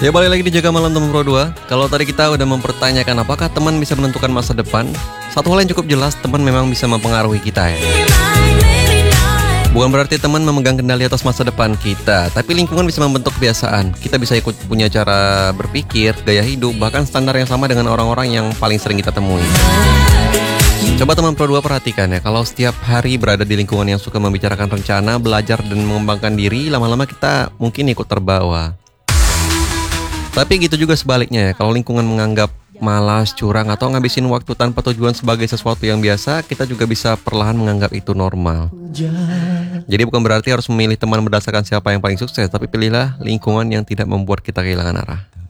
Ya balik lagi di Jaga Malam Teman Pro 2. Kalau tadi kita udah mempertanyakan apakah teman bisa menentukan masa depan, satu hal yang cukup jelas, teman memang bisa mempengaruhi kita ya. Bukan berarti teman memegang kendali atas masa depan kita, tapi lingkungan bisa membentuk kebiasaan. Kita bisa ikut punya cara berpikir, gaya hidup, bahkan standar yang sama dengan orang-orang yang paling sering kita temui. Coba teman Pro 2 perhatikan ya, kalau setiap hari berada di lingkungan yang suka membicarakan rencana, belajar dan mengembangkan diri, lama-lama kita mungkin ikut terbawa. Tapi gitu juga sebaliknya ya, kalau lingkungan menganggap malas, curang, atau ngabisin waktu tanpa tujuan sebagai sesuatu yang biasa, kita juga bisa perlahan menganggap itu normal. Jadi bukan berarti harus memilih teman berdasarkan siapa yang paling sukses, tapi pilihlah lingkungan yang tidak membuat kita kehilangan arah.